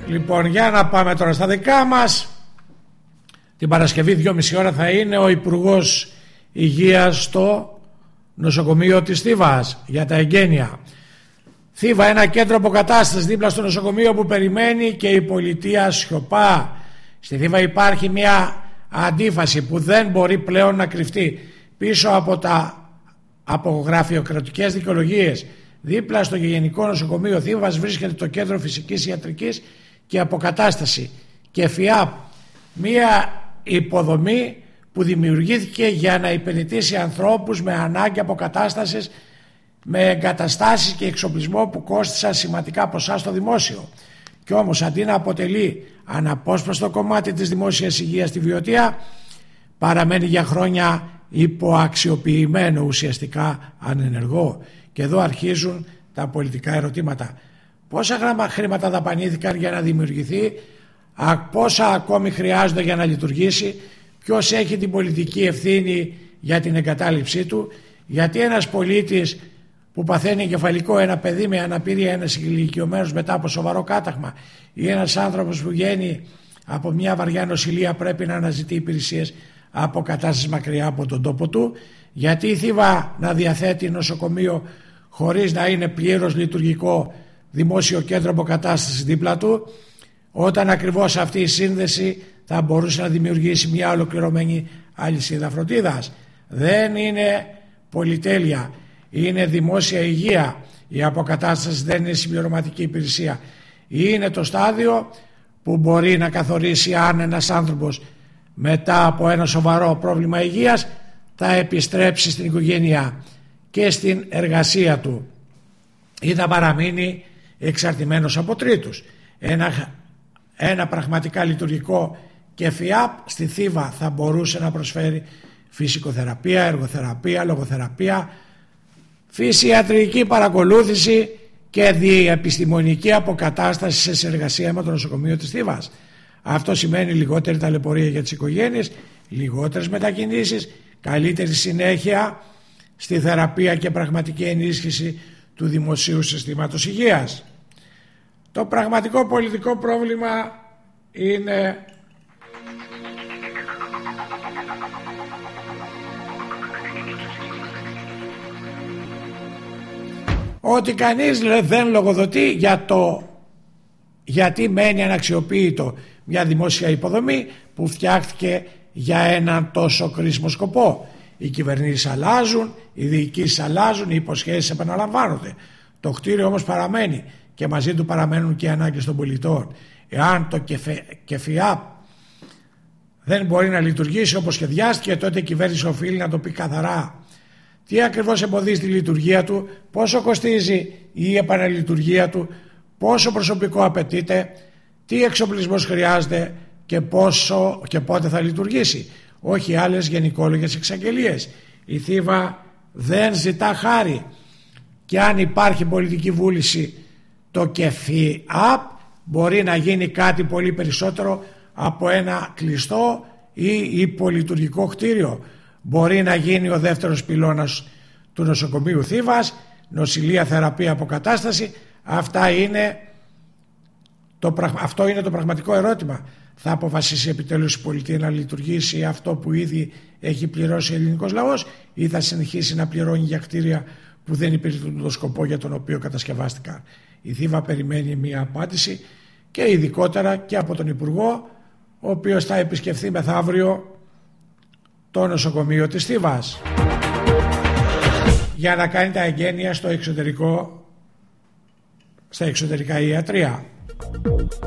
Λοιπόν, για να πάμε τώρα στα δικά μας. Την Παρασκευή 2,5 ώρα θα είναι ο Υπουργός Υγείας στο νοσοκομείο της Θήβας για τα εγγένεια. Θήβα, ένα κέντρο αποκατάστασης δίπλα στο νοσοκομείο που περιμένει και η πολιτεία σιωπά. Στη Θήβα υπάρχει μια αντίφαση που δεν μπορεί πλέον να κρυφτεί πίσω από γραφειοκρατικές δικαιολογίες. Δίπλα στο Γενικό Νοσοκομείο Θήβας βρίσκεται το Κέντρο Φυσικής Ιατρικής και Αποκατάσταση και ΦΙΑΠ, μια υποδομή που δημιουργήθηκε για να υπηρετήσει ανθρώπους με ανάγκη αποκατάστασης, με εγκαταστάσεις και εξοπλισμό που κόστησαν σημαντικά ποσά στο δημόσιο. Κι όμως αντί να αποτελεί αναπόσπαστο κομμάτι της δημόσιας υγείας στη Βιωτία, παραμένει για χρόνια υποαξιοποιημένο, ουσιαστικά ανενεργό. Και εδώ αρχίζουν τα πολιτικά ερωτήματα. Πόσα χρήματα δαπανήθηκαν για να δημιουργηθεί, πόσα ακόμη χρειάζονται για να λειτουργήσει, ποιος έχει την πολιτική ευθύνη για την εγκατάλειψή του, γιατί ένας πολίτης που παθαίνει εγκεφαλικό, ένα παιδί με αναπηρία, ένας ηλικιωμένος μετά από σοβαρό κάταγμα ή ένας άνθρωπος που βγαίνει από μια βαριά νοσηλεία πρέπει να αναζητεί υπηρεσίες αποκατάστασης μακριά από τον τόπο του, γιατί η Θήβα να διαθέτει νοσοκομείο χωρίς να είναι πλήρως λειτουργικό δημόσιο κέντρο αποκατάστασης δίπλα του, όταν ακριβώς αυτή η σύνδεση θα μπορούσε να δημιουργήσει μια ολοκληρωμένη αλυσίδα φροντίδας. Δεν είναι πολυτέλεια, είναι δημόσια υγεία. Η αποκατάσταση δεν είναι συμπληρωματική υπηρεσία. Είναι το στάδιο που μπορεί να καθορίσει αν ένας άνθρωπος μετά από ένα σοβαρό πρόβλημα υγείας θα επιστρέψει στην οικογένεια και στην εργασία του ή θα παραμείνει εξαρτημένος από τρίτους. Ένα πραγματικά λειτουργικό και ΦΙΑΠ στη Θήβα θα μπορούσε να προσφέρει φυσικοθεραπεία, εργοθεραπεία, λογοθεραπεία, φυσιατρική παρακολούθηση και διεπιστημονική αποκατάσταση σε συνεργασία με το νοσοκομείο της Θήβας. Αυτό σημαίνει λιγότερη ταλαιπωρία για τις οικογένειες, λιγότερες μετακινήσεις, καλύτερη συνέχεια στη θεραπεία και πραγματική ενίσχυση του δημοσίου συστήματος υγείας. Το πραγματικό πολιτικό πρόβλημα είναι ότι κανείς δεν λογοδοτεί για το γιατί μένει αναξιοποιητό μια δημόσια υποδομή που φτιάχτηκε για έναν τόσο κρίσιμο σκοπό. Οι κυβερνήσεις αλλάζουν, οι διοικήσεις αλλάζουν, οι υποσχέσεις επαναλαμβάνονται. Το κτίριο όμως παραμένει και μαζί του παραμένουν και οι ανάγκες των πολιτών. Εάν το ΚΕΦΙΑΠ δεν μπορεί να λειτουργήσει όπως σχεδιάστηκε, τότε η κυβέρνηση οφείλει να το πει καθαρά. Τι ακριβώς εμποδίζει τη λειτουργία του, πόσο κοστίζει η επαναλειτουργία του, πόσο προσωπικό απαιτείται, τι εξοπλισμός χρειάζεται και πόσο και πότε θα λειτουργήσει. Όχι άλλες γενικόλογες εξαγγελίες. Η Θήβα δεν ζητά χάρη και αν υπάρχει πολιτική βούληση το ΚΕΦΙΑΠ μπορεί να γίνει κάτι πολύ περισσότερο από ένα κλειστό ή υπολειτουργικό κτίριο. Μπορεί να γίνει ο δεύτερος πυλώνας του νοσοκομείου Θήβας, νοσηλεία, θεραπεία, αποκατάσταση. Αυτό είναι το πραγματικό ερώτημα. Θα αποφασίσει επιτέλους η πολιτεία να λειτουργήσει αυτό που ήδη έχει πληρώσει ο ελληνικός λαός ή θα συνεχίσει να πληρώνει για κτίρια που δεν υπηρετούν το σκοπό για τον οποίο κατασκευάστηκαν. Η Θήβα περιμένει μια απάντηση και ειδικότερα και από τον Υπουργό, ο οποίος θα επισκεφθεί μεθαύριο το νοσοκομείο της Θήβας για να κάνει τα εγγένεια στα εξωτερικά ιατρεία.